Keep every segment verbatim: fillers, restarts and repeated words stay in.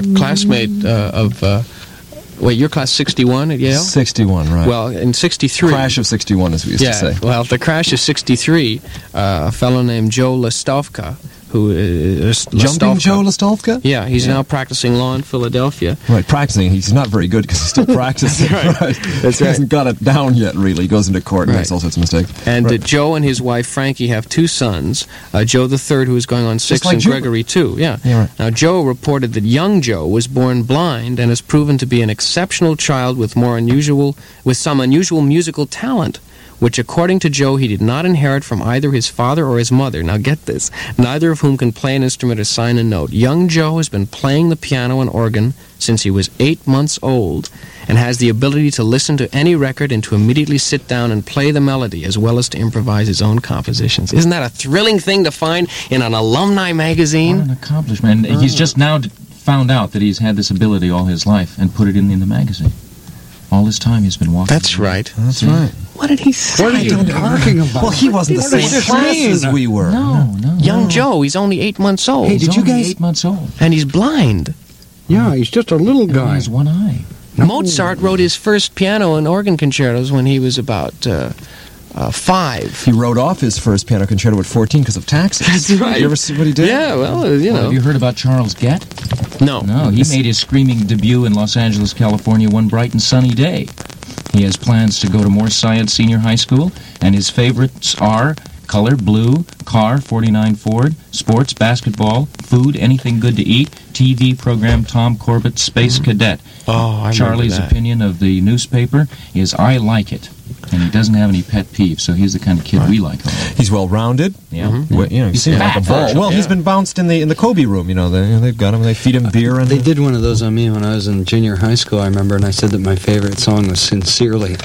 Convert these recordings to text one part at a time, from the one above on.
classmate uh, of... Uh, Wait, your class sixty-one at Yale? sixty-one, right. Well, in sixty-three... Crash of sixty-one, as we used yeah, to say. Well, the crash of sixty-three, uh, a fellow named Joe Lastovka, who is... Jumping Joe Lastovka? Yeah, he's yeah. now practicing law in Philadelphia. Right, practicing. He's not very good because he's still practicing. That's right. right. That's he right. hasn't got it down yet, really. He goes into court and right. makes all sorts of mistakes. And right. uh, Joe and his wife, Frankie, have two sons. Uh, Joe the third, who is going on six, like and Joe. Gregory two. Yeah. yeah right. Now, Joe reported that young Joe was born blind and has proven to be an exceptional child with more unusual, with some unusual musical talent, which, according to Joe, he did not inherit from either his father or his mother. Now get this, neither of whom can play an instrument or sign a note. Young Joe has been playing the piano and organ since he was eight months old and has the ability to listen to any record and to immediately sit down and play the melody as well as to improvise his own compositions. Isn't that a thrilling thing to find in an alumni magazine? What an accomplishment. And he's just now found out that he's had this ability all his life and put it in, in the magazine. All this time he's been walking. That's right. That's right. What did he say? What are you talking about? Well, he wasn't the What does same this class mean? as we were. No, no. Young no. Joe, he's only eight months old. Hey, He's did you only guys- eight months old. And he's blind. Yeah, he's just a little And he guy. has one eye. Mozart wrote his first piano and organ concertos when he was about uh, uh, five. He wrote off his first piano concerto at fourteen because of taxes. That's right. Did you ever see what he did? Yeah, well, uh, you Well, know. have you heard about Charles Gett? No. No, he made his screaming debut in Los Angeles, California one bright and sunny day. He has plans to go to Morse Science Senior High School, and his favorites are color, blue, car, forty-nine Ford, sports, basketball, food, anything good to eat, T V program, Tom Corbett, Space Cadet. Oh, I remember Charlie's that. opinion of the newspaper is, I like it. And he doesn't have any pet peeves, so he's the kind of kid we like. He's well-rounded. Yeah. Mm-hmm. Well, you know, you He's see him like fat a ball. version, Well, he's yeah. been bounced in the in the Kobe room. You know, they, you know, they've got him. They feed him beer and They did one of those on me when I was in junior high school, I remember, and I said that my favorite song was Sincerely.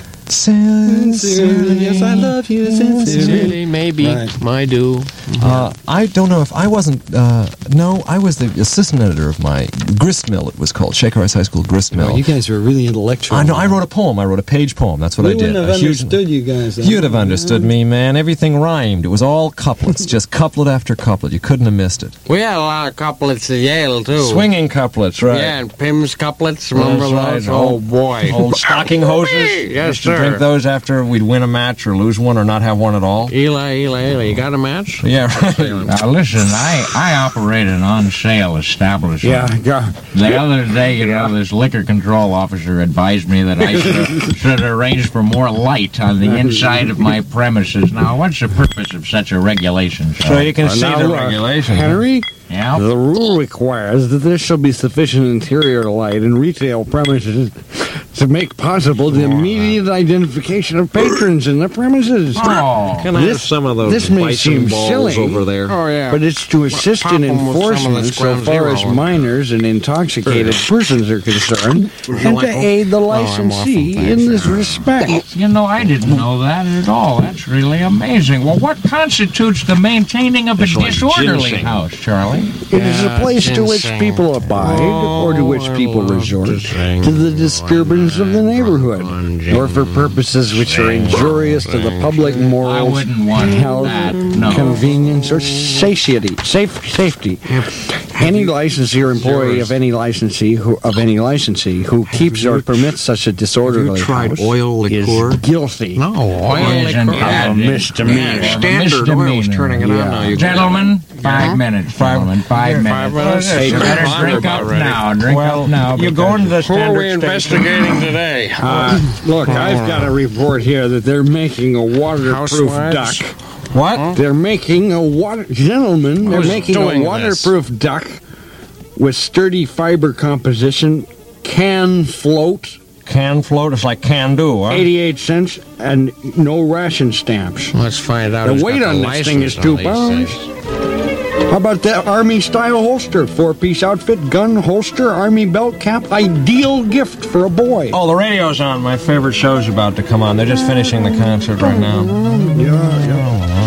Sincerely, yes, I love you, Sincerely, maybe, Right. I do. Uh, I don't know if I wasn't. Uh, no, I was the assistant editor of my grist mill. It was called Shaker Ice High School Grist Mill. Oh, you guys were really intellectual. I know. I wrote a poem. I wrote a page poem. That's what we I did. wouldn't A have huge- understood you guys. though. You'd have understood me, man. Everything rhymed. It was all couplets, just couplet after couplet. You couldn't have missed it. We had a lot of couplets at Yale, too. Swinging couplets, right? Yeah, and Pim's couplets, remember That's those? right. Oh, boy. Old stocking hoses. Yes, Used to sir. drink those after we'd win a match or lose one or not have one at all. Eli, Eli, Eli, you got a match? Yeah, right. Now listen, I, I operate an on-sale establishment. Yeah, yeah. The other day, you know, this liquor control officer advised me that I should, should arrange for more light on the inside of my premises. Now, what's the purpose of such a regulation? So you can Uh, see now, the look, regulation. Henry, Yeah? the rule requires that there shall be sufficient interior light in retail premises to make possible the immediate identification of patrons in the premises. Oh. Can I have This- some of those this may bison seem balls silly, over there? Oh, yeah. But it's to assist Pop in 'em with some of enforcement this so ground far zero. as minors and intoxicated persons are concerned, and to aid the licensee in this respect. You know, I didn't know that at all. That's really amazing. Well, what constitutes the maintaining of a It's like disorderly ginseng. house, Charlie? It is a Yeah, place to which ginseng. people abide, or to which Oh, people I love resort, ginseng. to the disturbance of the neighborhood, or for purposes which are injurious to the public I morals, wouldn't want health, that. No. convenience, or satiety, safe, safety. Any licensee or employee of any licensee who of any licensee who keeps or permits such a disorderly tried house oil is liqueur? guilty. No, oil Isn't liquor. that A misdemeanor. Yeah, Standard Oil's misdemeanor. turning it on Yeah. now. You Gentlemen, five minutes, gentlemen, five minutes. minutes. Hey, you better drink up now, drink up now. you go into the Who are we investigating today? Uh, look, I've got a report here that they're making a waterproof Housewives? duck. What? They're making a water, gentlemen. They're Who's making a doing waterproof duck with sturdy fiber composition, can float, Can float is like can do, huh? eighty-eight cents, and no ration stamps. Let's find out. The who's weight got on the this thing is license two on these pounds. things. How about that Army-style holster? Four-piece outfit, gun, holster, Army belt cap. Ideal gift for a boy. Oh, the radio's on. My favorite show's about to come on. They're just finishing the concert right now. Yeah, yeah.